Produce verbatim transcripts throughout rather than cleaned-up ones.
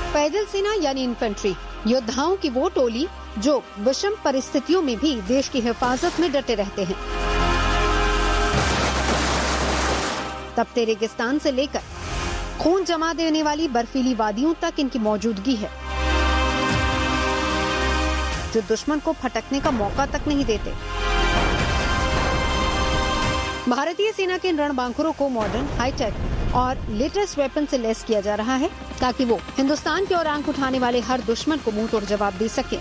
पैदल सेना यानी इन्फेंट्री, योद्धाओं की वो टोली जो विषम परिस्थितियों में भी देश की हिफाजत में डटे रहते हैं। तपते रेगिस्तान से लेकर खून जमा देने वाली बर्फीली वादियों तक इनकी मौजूदगी है, जो दुश्मन को फटकने का मौका तक नहीं देते। भारतीय सेना के इन रणबांकुरों को मॉडर्न, हाईटेक और लेटेस्ट वेपन से लैस किया जा रहा है ताकि वो हिंदुस्तान की ओर आंख उठाने वाले हर दुश्मन को मुंह तोड़ जवाब दे सके।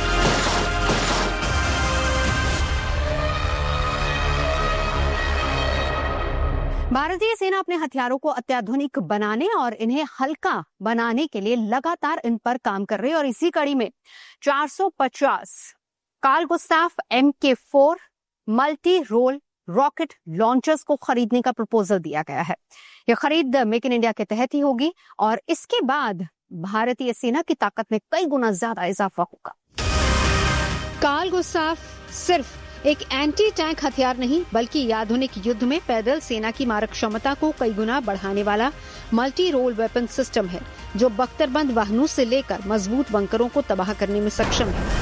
भारतीय सेना अपने हथियारों को अत्याधुनिक बनाने और इन्हें हल्का बनाने के लिए लगातार इन पर काम कर रही है और इसी कड़ी में चार सौ पचास कार्ल गुस्ताफ एम के four multi role rocket launchers को खरीदने का प्रपोजल दिया गया है। यह खरीद मेक इन इंडिया के तहत ही होगी और इसके बाद भारतीय सेना की ताकत में कई गुना ज्यादा इजाफा होगा। कार्ल गुस्ताफ सिर्फ एक एंटी टैंक हथियार नहीं बल्कि आधुनिक युद्ध में पैदल सेना की मारक क्षमता को कई गुना बढ़ाने वाला मल्टी रोल वेपन सिस्टम है, जो बख्तरबंद वाहनों से लेकर मजबूत बंकरों को तबाह करने में सक्षम है।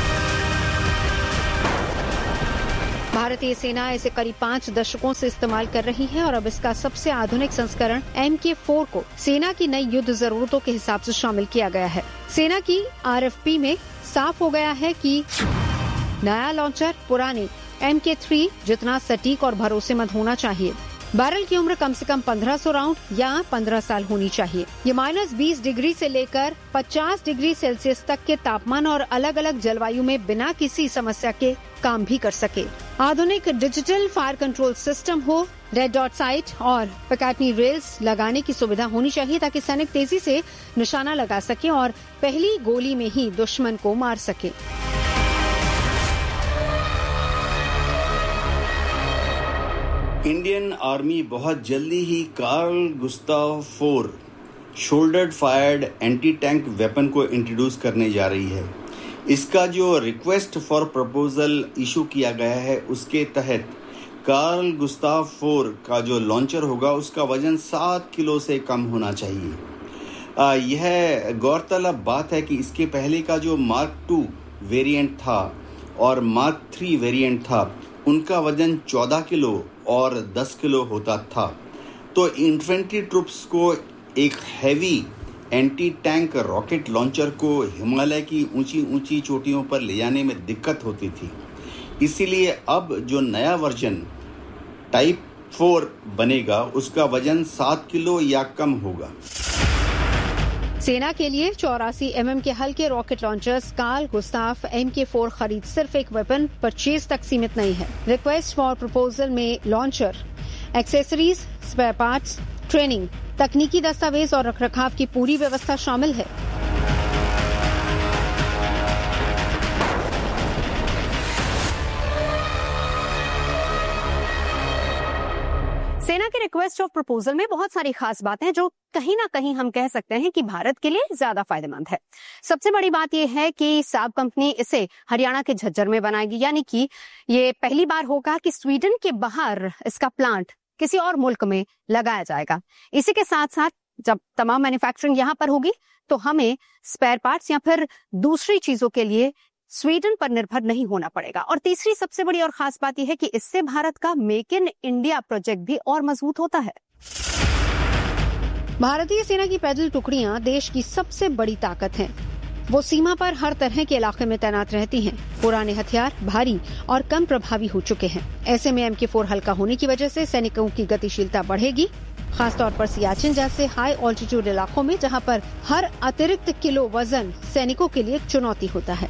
भारतीय सेना इसे करीब पाँच दशकों से इस्तेमाल कर रही है और अब इसका सबसे आधुनिक संस्करण एम के फोर को सेना की नई युद्ध जरूरतों के हिसाब से शामिल किया गया है। सेना की आर एफ पी में साफ हो गया है कि नया लॉन्चर पुराने एम के थ्री जितना सटीक और भरोसेमंद होना चाहिए। बैरल की उम्र कम से कम पंद्रह सौ राउंड या पंद्रह साल होनी चाहिए। ये माइनस बीस डिग्री से लेकर पचास डिग्री सेल्सियस तक के तापमान और अलग अलग जलवायु में बिना किसी समस्या के काम भी कर सके। आधुनिक डिजिटल फायर कंट्रोल सिस्टम हो, रेड डॉट साइट और पिकेटनी रेल्स लगाने की सुविधा होनी चाहिए ताकि सैनिक तेजी से निशाना लगा सके और पहली गोली में ही दुश्मन को मार सके। इंडियन आर्मी बहुत जल्दी ही Karl Gustav four shouldered fired anti tank weapon को इंट्रोड्यूस करने जा रही है। इसका जो रिक्वेस्ट फॉर प्रपोजल इशू किया गया है उसके तहत कार्ल गुस्ताव फोर का जो लॉन्चर होगा उसका वजन सात किलो से कम होना चाहिए। आ, यह गौरतलब बात है कि इसके पहले का जो मार्क टू वेरिएंट था और मार्क थ्री वेरिएंट था उनका वजन चौदह किलो और दस किलो होता था। तो इन्फेंट्री ट्रुप्स को एक heavy anti tank rocket launcher को हिमालय की ऊंची ऊंची चोटियों पर ले जाने में दिक्कत होती थी। इसीलिए अब जो नया वर्जन टाइप फोर बनेगा उसका वजन सात किलो या कम होगा। सेना के लिए चौरासी एम एम के हल्के rocket launchers Carl Gustaf M के फोर खरीद सिर्फ एक वेपन परचेज तक सीमित नहीं है। रिक्वेस्ट फॉर प्रपोजल में launcher, accessories, spare parts, training, तकनीकी दस्तावेज और रखरखाव की पूरी व्यवस्था शामिल है। सेना के रिक्वेस्ट ऑफ प्रपोजल में बहुत सारी खास बातें हैं जो कहीं ना कहीं हम कह सकते हैं कि भारत के लिए ज्यादा फायदेमंद है। सबसे बड़ी बात यह है कि साब कंपनी इसे हरियाणा के झज्जर में बनाएगी, यानी कि ये पहली बार होगा कि स्वीडन के बाहर इसका प्लांट किसी और मुल्क में लगाया जाएगा। इसी के साथ साथ जब तमाम मैन्युफैक्चरिंग यहाँ पर होगी तो हमें स्पेयर पार्ट्स या फिर दूसरी चीजों के लिए स्वीडन पर निर्भर नहीं होना पड़ेगा। और तीसरी सबसे बड़ी और खास बात यह है कि इससे भारत का मेक इन इंडिया प्रोजेक्ट भी और मजबूत होता है। भारतीय सेना की पैदल टुकड़ियां देश की सबसे बड़ी ताकत हैं। वो सीमा पर हर तरह के इलाके में तैनात रहती हैं। पुराने हथियार भारी और कम प्रभावी हो चुके हैं। ऐसे में एम के फोर हल्का होने की वजह से सैनिकों की गतिशीलता बढ़ेगी, खासतौर पर सियाचिन जैसे हाई ऑल्टीट्यूड इलाकों में जहां पर हर अतिरिक्त किलो वजन सैनिकों के लिए एक चुनौती होता है।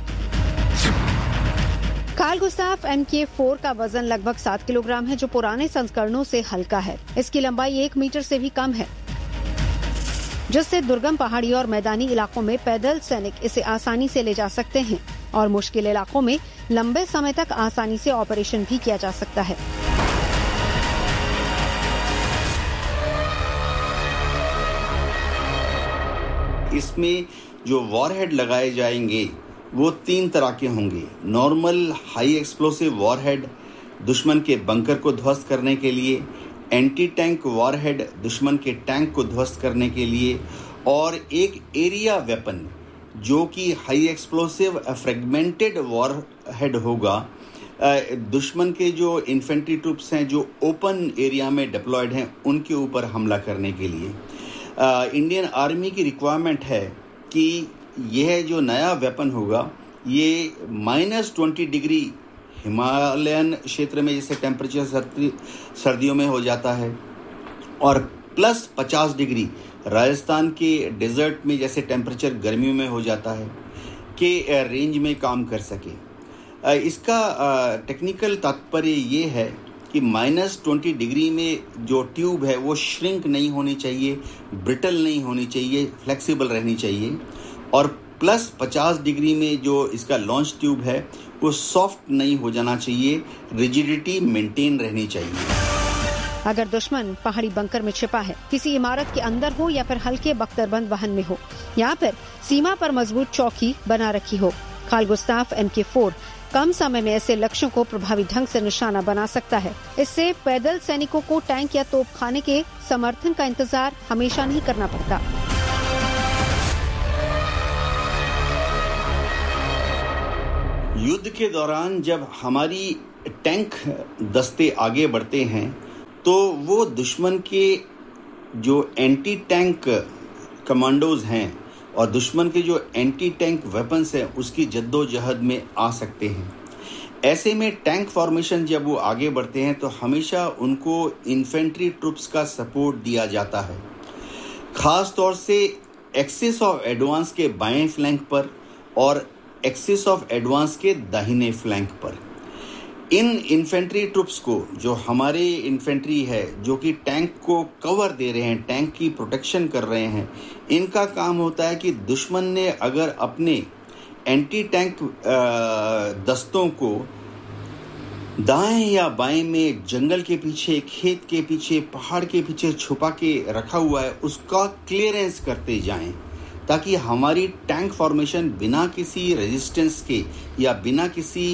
कार्ल गुस्ताफ एम के फोर का वजन लगभग सात किलोग्राम है, जो पुराने संस्करणों से हल्का है। इसकी लंबाई एक मीटर से भी कम है, जिससे दुर्गम पहाड़ी और मैदानी इलाकों में पैदल सैनिक इसे आसानी से ले जा सकते हैं और मुश्किल इलाकों में लंबे समय तक आसानी से ऑपरेशन भी किया जा सकता है। इसमें जो वॉरहेड लगाए जाएंगे वो तीन तरह के होंगे। नॉर्मल हाई एक्सप्लोसिव वॉरहेड दुश्मन के बंकर को ध्वस्त करने के लिए, एंटी टैंक वॉरहेड दुश्मन के टैंक को ध्वस्त करने के लिए और एक एरिया वेपन जो कि हाई एक्सप्लोसिव फ्रेगमेंटेड वॉरहेड होगा दुश्मन के जो इन्फेंट्री ट्रूप्स हैं जो ओपन एरिया में डिप्लॉयड हैं उनके ऊपर हमला करने के लिए। इंडियन आर्मी की रिक्वायरमेंट है कि यह जो नया वेपन होगा ये माइनस ट्वेंटी डिग्री हिमालयन क्षेत्र में जैसे टेम्परेचर सर्दी सर्दियों में हो जाता है और प्लस पचास डिग्री राजस्थान के डेजर्ट में जैसे टेम्परेचर गर्मियों में हो जाता है के रेंज में काम कर सके। इसका टेक्निकल तात्पर्य ये है कि माइनस ट्वेंटी डिग्री में जो ट्यूब है वो श्रिंक नहीं होनी चाहिए, ब्रिटल नहीं होनी चाहिए, फ्लेक्सिबल रहनी चाहिए और प्लस पचास डिग्री में जो इसका लॉन्च ट्यूब है वो सॉफ्ट नहीं हो जाना चाहिए, रिजिडिटी मेंटेन रहनी चाहिए। अगर दुश्मन पहाड़ी बंकर में छिपा है, किसी इमारत के अंदर हो या फिर हल्के बख्तरबंद वाहन में हो या फिर सीमा पर मजबूत चौकी बना रखी हो, कार्ल गुस्ताफ एम के फोर कम समय में ऐसे लक्ष्यों को प्रभावी ढंग से निशाना बना सकता है। इससे पैदल सैनिकों को टैंक या तोपखाने के समर्थन का इंतजार हमेशा नहीं करना पड़ता। युद्ध के दौरान जब हमारी टैंक दस्ते आगे बढ़ते हैं तो वो दुश्मन के जो एंटी टैंक कमांडोज हैं और दुश्मन के जो एंटी टैंक वेपन्स हैं उसकी जद्दोजहद में आ सकते हैं। ऐसे में टैंक फॉर्मेशन जब वो आगे बढ़ते हैं तो हमेशा उनको इन्फेंट्री ट्रूप्स का सपोर्ट दिया जाता है, ख़ास तौर से एक्सिस ऑफ एडवांस के बाएं फ्लैंक पर और एक्सिस ऑफ एडवांस के दाहिने फ्लैंक पर। इन इन्फेंट्री ट्रूप्स को जो हमारे इन्फेंट्री है जो कि टैंक को कवर दे रहे हैं, टैंक की प्रोटेक्शन कर रहे हैं, इनका काम होता है कि दुश्मन ने अगर अपने एंटी टैंक दस्तों को दाएं या बाएं में जंगल के पीछे, खेत के पीछे, पहाड़ के पीछे छुपा के रखा हुआ है उसका क्लियरेंस करते जाएं ताकि हमारी टैंक फॉर्मेशन बिना किसी रेजिस्टेंस के या बिना किसी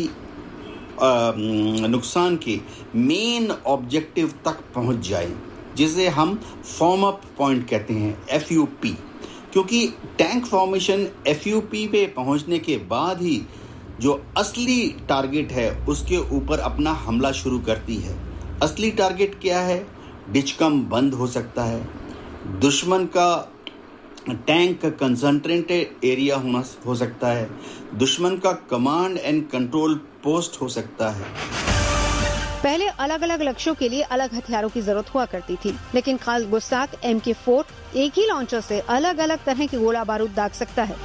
नुकसान के मेन ऑब्जेक्टिव तक पहुंच जाए, जिसे हम फॉर्म अप पॉइंट कहते हैं, एफ यू पी। क्योंकि tank formation F U P पे पहुंचने के बाद ही जो असली टारगेट है उसके ऊपर अपना हमला शुरू करती है। असली टारगेट क्या है? डिचकम बंद हो सकता है, दुश्मन का टैंक कंसंट्रेटेड एरिया होना हो सकता है, दुश्मन का कमांड एंड कंट्रोल पोस्ट हो सकता है। पहले अलग अलग लक्ष्यों के लिए अलग हथियारों की जरूरत हुआ करती थी, लेकिन कार्ल गुस्ताफ एम के फोर एक ही लॉन्चर से अलग अलग तरह के गोला बारूद दाग सकता है।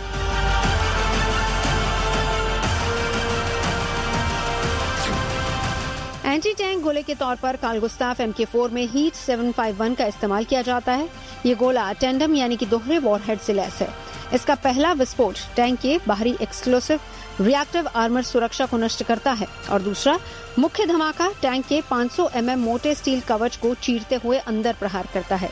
एंटी टैंक गोले के तौर पर कार्ल गुस्ताफ एम के फोर में हीट सेवन फाइव वन का इस्तेमाल किया जाता है। ये गोला टेंडम यानी कि दोहरे वॉरहेड से लैस है। इसका पहला विस्फोट टैंक के बाहरी एक्सप्लोसिव रिएक्टिव आर्मर सुरक्षा को नष्ट करता है और दूसरा मुख्य धमाका टैंक के पाँच सौ एम एम मोटे स्टील कवच को चीरते हुए अंदर प्रहार करता है।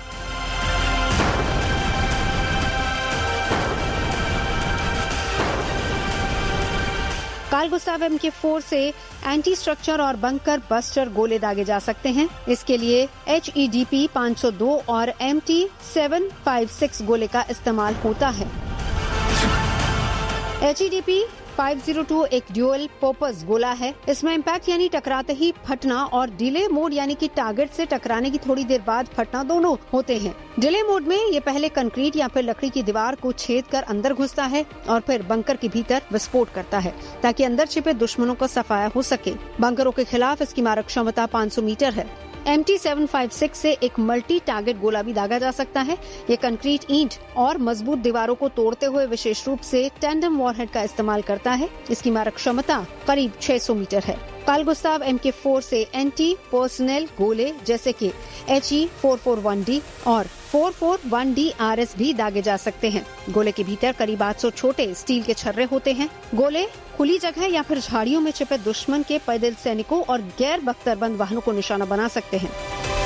कार्ल गुस्ताफ एम के फोर से एंटी स्ट्रक्चर और बंकर बस्टर गोले दागे जा सकते हैं। इसके लिए एच ई डी पी पाँच सौ दो और M T seven five six गोले का इस्तेमाल होता है। H E D P five zero two एक ड्यूअल पर्पस गोला है। इसमें इम्पैक्ट यानी टकराते ही फटना और डिले मोड यानी कि टारगेट से टकराने की थोड़ी देर बाद फटना दोनों होते हैं। डिले मोड में ये पहले कंक्रीट या फिर लकड़ी की दीवार को छेद कर अंदर घुसता है और फिर बंकर के भीतर विस्फोट करता है ताकि अंदर छिपे दुश्मनों का सफाया हो सके। बंकरों के खिलाफ इसकी मारक क्षमता पाँच सौ मीटर है। M T seven five six से एक मल्टी टारगेट गोला भी दागा जा सकता है। ये कंक्रीट ईंट और मजबूत दीवारों को तोड़ते हुए विशेष रूप से टेंडम वॉरहेड का इस्तेमाल करता है। इसकी मारक क्षमता करीब छह सौ मीटर है। कार्ल गुस्ताफ एम के फोर से एंटी पर्सनल गोले जैसे कि H E four four one D और four four one D R S भी दागे जा सकते हैं। गोले के भीतर करीब आठ सौ छोटे स्टील के छर्रे होते हैं। गोले खुली जगह या फिर झाड़ियों में छिपे दुश्मन के पैदल सैनिकों और गैर बख्तरबंद वाहनों को निशाना बना सकते हैं।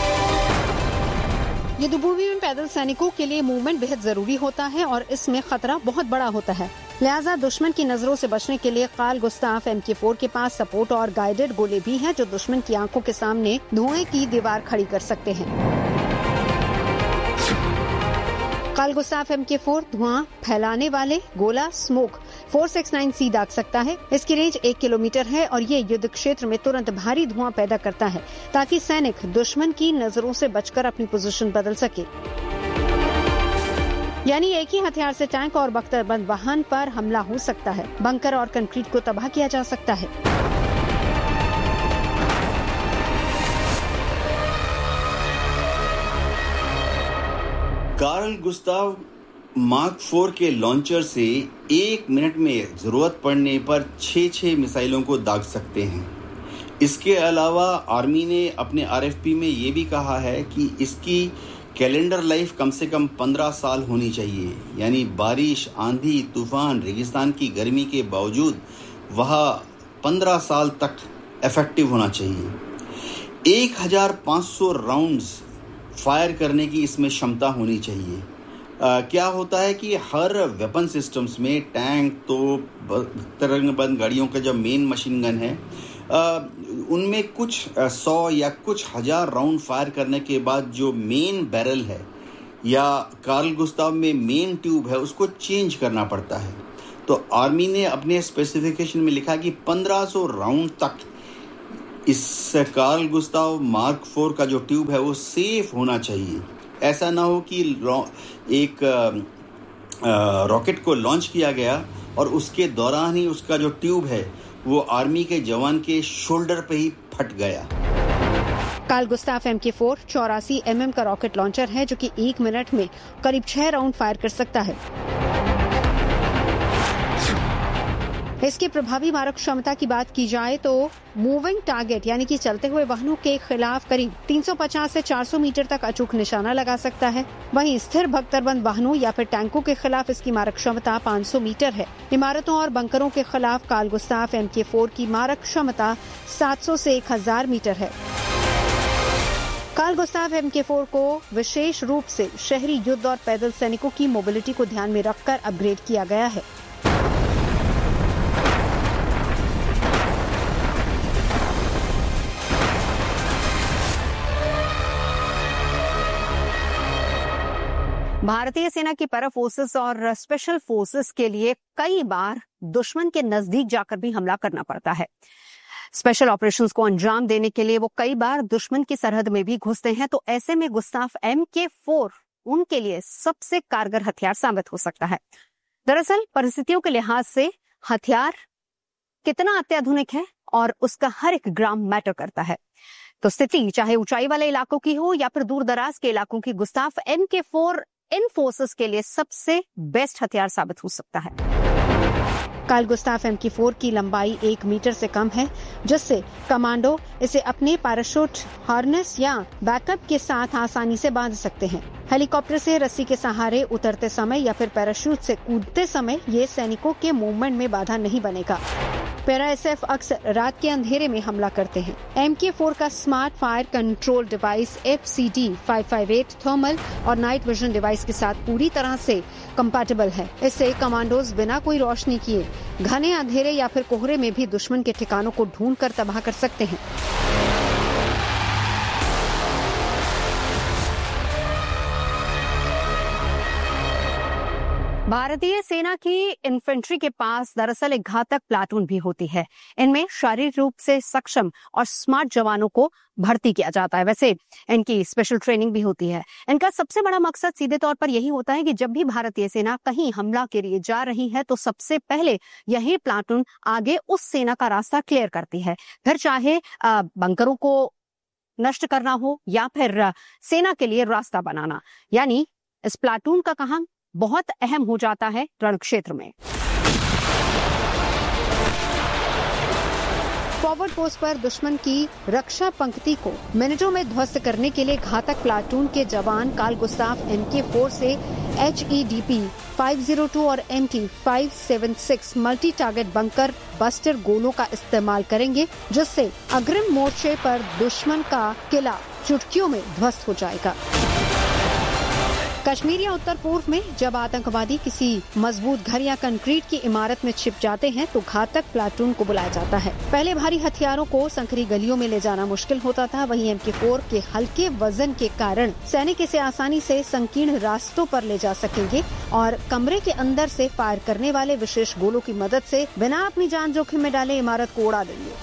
ये दुभूमि में पैदल सैनिकों के लिए मूवमेंट बेहद जरूरी होता है और इसमें खतरा बहुत बड़ा होता है। लिहाजा दुश्मन की नजरों से बचने के लिए कार्ल गुस्ताफ एम के फोर के पास सपोर्ट और गाइडेड गोले भी हैं जो दुश्मन की आंखों के सामने धुएं की दीवार खड़ी कर सकते हैं। कार्ल गुस्ताफ एम के फोर धुआं फैलाने वाले गोला स्मोक फोर सिक्स नाइन सी दाग सकता है। इसकी रेंज एक किलोमीटर है और ये युद्ध क्षेत्र में तुरंत भारी धुआं पैदा करता है ताकि सैनिक दुश्मन की नजरों से बचकर अपनी पोजीशन बदल सके। यानी एक ही हथियार से टैंक और बख्तरबंद वाहन पर हमला हो सकता है। बंकर और कंक्रीट को तबाह किया जा सकता है। कार्ल गुस्ताव मार्क फोर के लॉन्चर से एक मिनट में जरूरत पड़ने पर छह छह मिसाइलों को दाग सकते हैं। इसके अलावा आर्मी ने अपने आरएफपी में ये भी कहा है कि इसकी कैलेंडर लाइफ कम से कम पंद्रह साल होनी चाहिए। यानी बारिश, आंधी, तूफान, रेगिस्तान की गर्मी के बावजूद वह पंद्रह साल तक इफेक्टिव होना चाहिए। एक हज़ार पाँच सौ राउंड्स फायर करने की इसमें क्षमता होनी चाहिए। आ, क्या होता है कि हर वेपन सिस्टम्स में टैंक, तोप, तरंगबंद गाड़ियों का जो मेन मशीन गन है आ, उनमें कुछ आ, सौ या कुछ हजार राउंड फायर करने के बाद जो मेन बैरल है या कार्ल गुस्ताव में मेन ट्यूब है उसको चेंज करना पड़ता है। तो आर्मी ने अपने स्पेसिफिकेशन में लिखा कि पंद्रह सौ राउंड तक इस कार्ल गुस्ताव मार्क फोर का जो ट्यूब है वो सेफ होना चाहिए। ऐसा ना हो कि एक रॉकेट को लॉन्च किया गया और उसके दौरान ही उसका जो ट्यूब है वो आर्मी के जवान के शोल्डर पे ही फट गया। कार्ल गुस्ताव एम के फोर चौरासी एम एम का रॉकेट लॉन्चर है जो कि एक मिनट में करीब छह राउंड फायर कर सकता है। इसके प्रभावी मारक क्षमता की बात की जाए तो मूविंग टारगेट यानी कि चलते हुए वाहनों के खिलाफ करीब तीन सौ पचास से चार सौ मीटर तक अचूक निशाना लगा सकता है। वहीं स्थिर भक्तरबंद वाहनों या फिर टैंकों के खिलाफ इसकी मारक क्षमता पाँच सौ मीटर है। इमारतों और बंकरों के खिलाफ कार्ल गुस्ताव एम के फोर की मारक क्षमता सात सौ से एक हज़ार मीटर है। कार्ल गुस्ताव एम के फोर को विशेष रूप से शहरी युद्ध और पैदल सैनिकों की मोबिलिटी को ध्यान में रखकर अपग्रेड किया गया है। भारतीय सेना की पैरा फोर्सेस और स्पेशल फोर्सेस के लिए कई बार दुश्मन के नजदीक जाकर भी हमला करना पड़ता है। स्पेशल ऑपरेशंस को अंजाम देने के लिए वो कई बार दुश्मन की सरहद में भी घुसते हैं। तो ऐसे में गुस्ताव एम के फोर उनके लिए सबसे कारगर हथियार साबित हो सकता है। दरअसल परिस्थितियों के लिहाज से हथियार कितना अत्याधुनिक है और उसका हर एक ग्राम मैटर करता है। तो स्थिति चाहे ऊंचाई वाले इलाकों की हो या फिर दूर दराज के इलाकों की, गुस्ताव एम के फोर इन फोर्सेस के लिए सबसे बेस्ट हथियार साबित हो सकता है। कार्ल गुस्ताव एम के फोर की लंबाई एक मीटर से कम है, जिससे कमांडो इसे अपने पैराशूट हार्नेस या बैकअप के साथ आसानी से बांध सकते हैं। हेलीकॉप्टर से रस्सी के सहारे उतरते समय या फिर पैराशूट से कूदते समय ये सैनिकों के मूवमेंट में बाधा नहीं बनेगा। पैरा एसएफ अक्सर रात के अंधेरे में हमला करते हैं। एम के फोर का smart fire control device F C D five five eight thermal और नाइट विजन डिवाइस के साथ पूरी तरह से कंपैटिबल है। इससे कमांडोज बिना कोई रोशनी किए घने अंधेरे या फिर कोहरे में भी दुश्मन के ठिकानों को ढूंढकर तबाह कर सकते हैं। भारतीय सेना की इन्फेंट्री के पास दरअसल एक घातक प्लाटून भी होती है। इनमें शारीरिक रूप से सक्षम और स्मार्ट जवानों को भर्ती किया जाता है। वैसे इनकी स्पेशल ट्रेनिंग भी होती है। इनका सबसे बड़ा मकसद सीधे तौर पर यही होता है कि जब भी भारतीय सेना कहीं हमला के लिए जा रही है तो सबसे पहले यही प्लाटून आगे उस सेना का रास्ता क्लियर करती है। फिर चाहे बंकरों को नष्ट करना हो या फिर सेना के लिए रास्ता बनाना, यानी इस प्लाटून का काम बहुत अहम हो जाता है रण क्षेत्र में। फॉरवर्ड पोस्ट पर दुश्मन की रक्षा पंक्ति को मिनटों में ध्वस्त करने के लिए घातक प्लाटून के जवान कार्ल गुस्ताव एम के फोर से H E D P five zero two और M T five seven six multi target bunker buster गोलों का इस्तेमाल करेंगे, जिससे अग्रिम मोर्चे पर दुश्मन का किला चुटकियों में ध्वस्त हो जाएगा। कश्मीर या उत्तर पूर्व में जब आतंकवादी किसी मजबूत घर या कंक्रीट की इमारत में छिप जाते हैं तो घातक प्लाटून को बुलाया जाता है। पहले भारी हथियारों को संकरी गलियों में ले जाना मुश्किल होता था, वहीं एम के फोर के हल्के वजन के कारण सैनिक इसे आसानी से संकीर्ण रास्तों पर ले जा सकेंगे और कमरे के अंदर से फायर करने वाले विशेष गोलों की मदद से बिना अपनी जान जोखिम में डाले इमारत को उड़ा देंगे।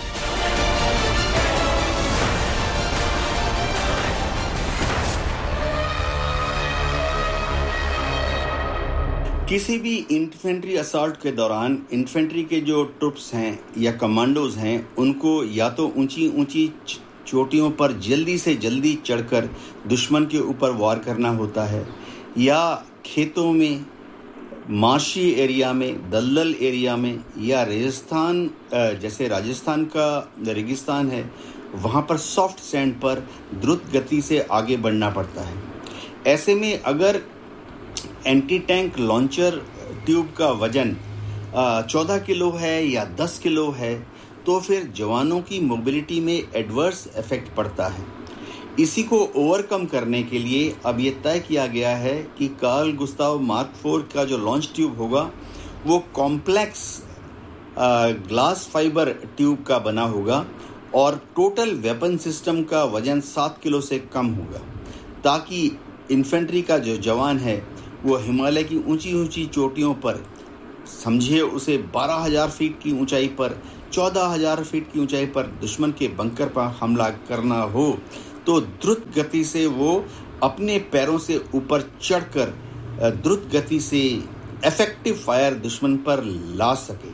किसी भी इन्फेंट्री असॉल्ट के दौरान इन्फेंट्री के जो ट्रुप्स हैं या कमांडोज हैं उनको या तो ऊंची ऊंची चोटियों पर जल्दी से जल्दी चढ़कर दुश्मन के ऊपर वार करना होता है, या खेतों में, मार्शी एरिया में, दलदल एरिया में, या राजस्थान जैसे राजस्थान का रेगिस्तान है वहाँ पर सॉफ्ट सैंड पर द्रुत गति से आगे बढ़ना पड़ता है। ऐसे में अगर एंटी टैंक लॉन्चर ट्यूब का वजन चौदह किलो है या दस किलो है तो फिर जवानों की मोबिलिटी में एडवर्स इफेक्ट पड़ता है। इसी को ओवरकम करने के लिए अब ये तय किया गया है कि कार्ल गुस्ताव मार्क फोर का जो लॉन्च ट्यूब होगा वो कॉम्प्लेक्स ग्लास फाइबर ट्यूब का बना होगा और टोटल वेपन सिस्टम का वजन सात किलो से कम होगा, ताकि इन्फेंट्री का जो जवान है वो हिमालय की ऊंची ऊंची चोटियों पर, समझिए उसे बारह हज़ार फीट की ऊंचाई पर, चौदह हज़ार फीट की ऊंचाई पर दुश्मन के बंकर पर हमला करना हो तो द्रुत गति से वो अपने पैरों से ऊपर चढ़कर द्रुत गति से इफेक्टिव फायर दुश्मन पर ला सके।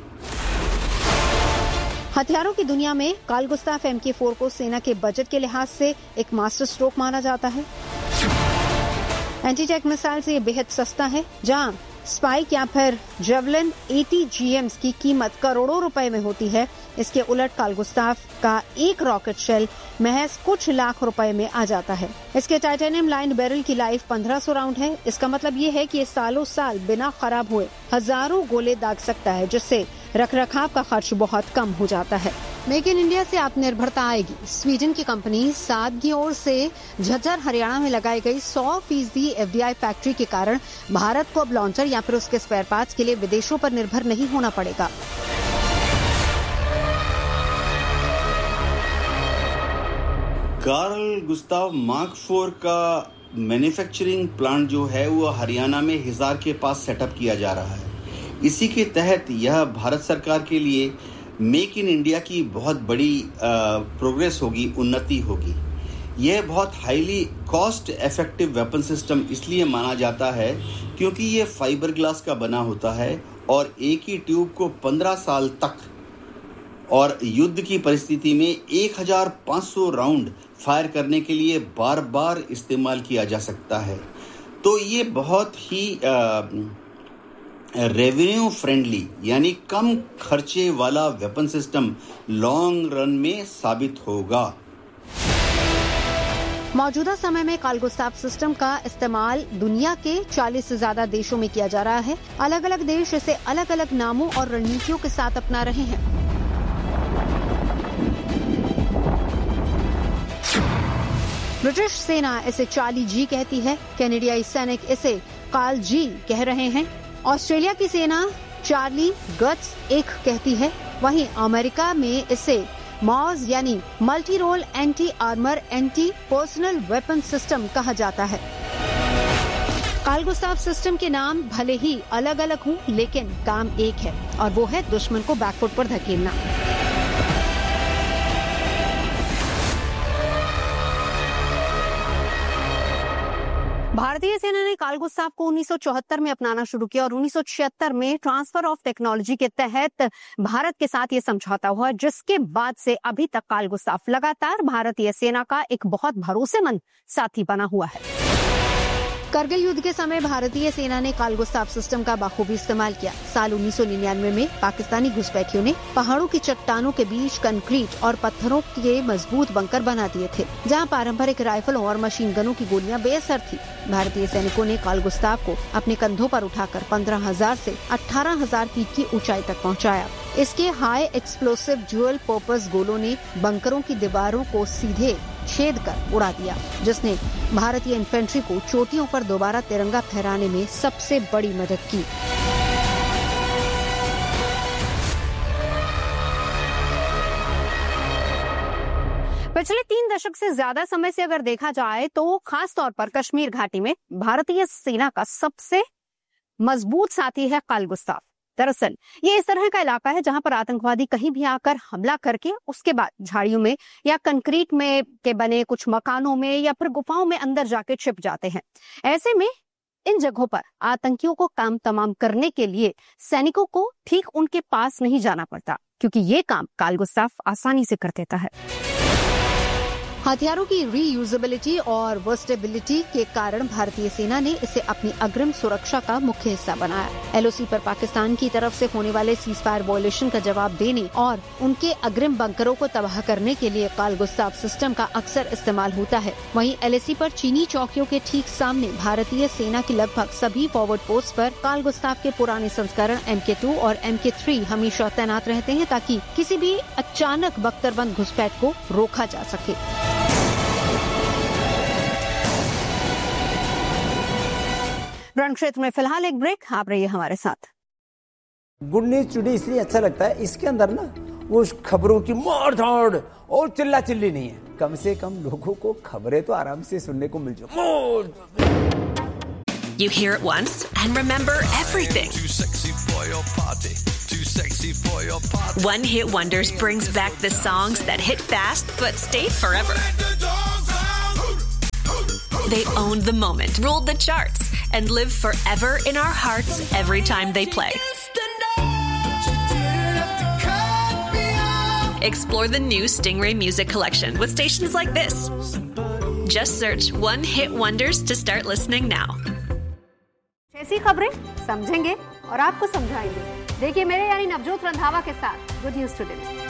हथियारों की दुनिया में कार्ल गुस्ताव एम के फोर को सेना के बजट के लिहाज से एक मास्टर स्ट्रोक माना जाता है। एंटी टैंक मिसाइल से ये बेहद सस्ता है। जहां स्पाइक या फिर जेवलिन अस्सी जी एम की कीमत करोड़ों रुपए में होती है, इसके उलट कार्ल गुस्ताव का एक रॉकेट शेल महज कुछ लाख रुपए में आ जाता है। इसके टाइटेनियम लाइन बैरल की लाइफ पंद्रह सौ राउंड है। इसका मतलब ये है कि ये सालों साल बिना खराब हुए हजारों गोले दाग सकता है, जिससे रखरखाव का खर्च बहुत कम हो जाता है। मेक इन इंडिया से आत्मनिर्भरता आएगी। स्वीडन की कंपनी साद की ओर से झज्जर हरियाणा में लगाई गई सौ फीसदी एफ डी आई फैक्ट्री के कारण भारत को अब लॉन्चर या फिर उसके स्पेयर पार्ट्स के लिए विदेशों पर निर्भर नहीं होना पड़ेगा। कार्ल गुस्ताव मार्क फोर का मैन्युफैक्चरिंग प्लांट जो है वो हरियाणा में हिसार के पास सेटअप किया जा रहा है। इसी के तहत यह भारत सरकार के लिए मेक इन इंडिया की बहुत बड़ी प्रोग्रेस होगी, उन्नति होगी। यह बहुत highly cost effective weapon system इसलिए माना जाता है क्योंकि ये फाइबर ग्लास का बना होता है और एक ही ट्यूब को पंद्रह साल तक और युद्ध की परिस्थिति में एक हज़ार पाँच सौ राउंड फायर करने के लिए बार बार इस्तेमाल किया जा सकता है। तो ये बहुत ही आ, रेवेन्यू फ्रेंडली यानी कम खर्चे वाला वेपन सिस्टम लॉन्ग रन में साबित होगा। मौजूदा समय में कार्ल गुस्ताव सिस्टम का इस्तेमाल दुनिया के चालीस से ज्यादा देशों में किया जा रहा है। अलग अलग देश इसे अलग अलग नामों और रणनीतियों के साथ अपना रहे हैं। ब्रिटिश सेना इसे चार्ली जी कहती है, कनाडाई सैनिक इसे कार्ल जी कह रहे हैं, ऑस्ट्रेलिया की सेना चार्ली गट्स एक कहती है, वहीं अमेरिका में इसे मॉज यानी multi role anti armour anti personal weapon system कहा जाता है। कार्ल गुस्ताव सिस्टम के नाम भले ही अलग अलग हों, लेकिन काम एक है और वो है दुश्मन को बैकफुट पर धकेलना। भारतीय सेना ने कार्ल गुस्ताव को उन्नीस सौ चौहत्तर में अपनाना शुरू किया और उन्नीस सौ छिहत्तर में ट्रांसफर ऑफ टेक्नोलॉजी के तहत भारत के साथ ये समझौता हुआ, जिसके बाद से अभी तक कार्ल गुस्ताव लगातार भारतीय सेना का एक बहुत भरोसेमंद साथी बना हुआ है। करगिल युद्ध के समय भारतीय सेना ने कार्ल गुस्ताव सिस्टम का बाखूबी इस्तेमाल किया। साल उन्नीस सौ निन्यानवे में पाकिस्तानी घुसपैठियों ने पहाड़ों की चट्टानों के बीच कंक्रीट और पत्थरों के मजबूत बंकर बना दिए थे, जहां पारंपरिक राइफलों और मशीन गनों की गोलियां बेअसर थी। भारतीय सैनिकों ने कार्ल गुस्ताव को अपने कंधों पर उठाकर पंद्रह हजार से अठारह हजार फीट की ऊंचाई तक पहुंचाया। इसके हाई एक्सप्लोसिव ड्यूअल पर्पस गोलों ने बंकरों की दीवारों को सीधे छेद कर उड़ा दिया, जिसने भारतीय इन्फेंट्री को चोटियों पर दोबारा तिरंगा फहराने में सबसे बड़ी मदद की। पिछले तीन दशक से ज्यादा समय से अगर देखा जाए तो खास तौर पर कश्मीर घाटी में भारतीय सेना का सबसे मजबूत साथी है काल गुस्ताव। दरअसल ये इस तरह का इलाका है जहां पर आतंकवादी कहीं भी आकर हमला करके उसके बाद झाड़ियों में या कंक्रीट में के बने कुछ मकानों में या फिर गुफाओं में अंदर जाके छिप जाते हैं। ऐसे में इन जगहों पर आतंकियों को काम तमाम करने के लिए सैनिकों को ठीक उनके पास नहीं जाना पड़ता, क्योंकि ये काम काल गुस्ताव आसानी से कर देता है। हथियारों की रीयूजेबिलिटी और वर्सेटिलिटी के कारण भारतीय सेना ने इसे अपनी अग्रिम सुरक्षा का मुख्य हिस्सा बनाया। एलओसी पर पाकिस्तान की तरफ से होने वाले सीज फायर वायलेशन का जवाब देने और उनके अग्रिम बंकरों को तबाह करने के लिए काल गुस्ताव सिस्टम का अक्सर इस्तेमाल होता है। वहीं एलओसी पर चीनी चौकियों के ठीक सामने भारतीय सेना की लगभग सभी फॉरवर्ड पोस्ट पर काल गुस्ताव के पुराने संस्करण एम के टू और एम के थ्री हमेशा तैनात रहते हैं, ताकि किसी भी अचानक बख्तरबंद घुसपैठ को रोका जा सके। रण क्षेत्र में फिलहाल एक ब्रेक, आप रहिए हमारे साथ। गुड न्यूज टुडे इसलिए अच्छा लगता है, इसके अंदर ना वो खबरों की मार धाड़ और चिल्ला चिल्ली नहीं है। कम से कम लोगों को खबरें तो आराम से सुनने को मिल जाए। You hear it once and remember everything. Too sexy for your party. Too sexy for your party. One Hit Wonders brings back the songs that hit fast but stay forever. They owned the moment, ruled the charts, and live forever in our hearts every time they play. Explore the new Stingray Music Collection with stations like this. Just search One Hit Wonders to start listening now. ऐसी खबरें समझेंगे और आपको समझाएंगे। देखिए मेरे यानी नवजोत रंधावा के साथ गुड न्यूज टुडे।